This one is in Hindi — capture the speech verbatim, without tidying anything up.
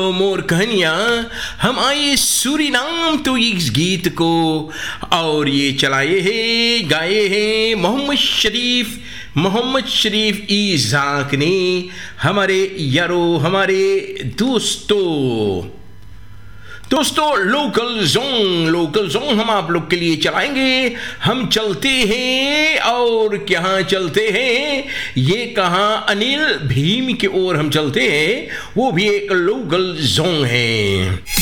मोर कहानियाँ हम आए सूरीनाम तो इस गीत को और ये चलाए हैं गाए हैं मोहम्मद शरीफ मोहम्मद शरीफ इज़ाक ने। हमारे यारो हमारे दोस्तों दोस्तों लोकल जोंग लोकल जोंग हम आप लोग के लिए चलाएंगे। हम चलते हैं और कहाँ चलते हैं ये कहाँ अनिल भीम की ओर हम चलते हैं, वो भी एक लोकल जोंग है।